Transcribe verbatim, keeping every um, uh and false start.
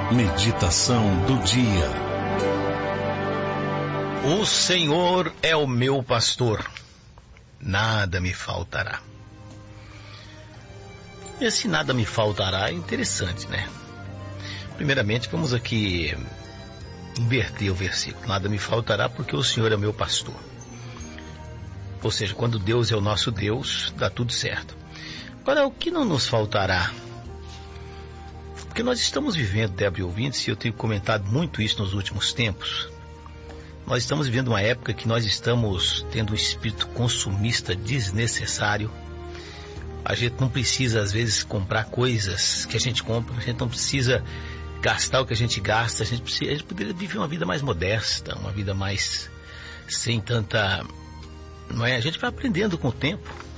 Meditação do dia. O Senhor é o meu pastor, nada me faltará. Esse nada me faltará é interessante, né? Primeiramente, vamos aqui inverter o versículo. Nada me faltará porque o Senhor é o meu pastor. Ou seja, quando Deus é o nosso Deus, dá tudo certo. Agora, o que não nos faltará? Porque nós estamos vivendo, Débora e ouvintes, e eu tenho comentado muito isso nos últimos tempos. Nós estamos vivendo uma época que nós estamos tendo um espírito consumista desnecessário. A gente não precisa, às vezes, comprar coisas que a gente compra. A gente não precisa gastar o que a gente gasta. A gente, precisa, a gente poderia viver uma vida mais modesta, uma vida mais sem tanta... Não é? A gente vai aprendendo com o tempo.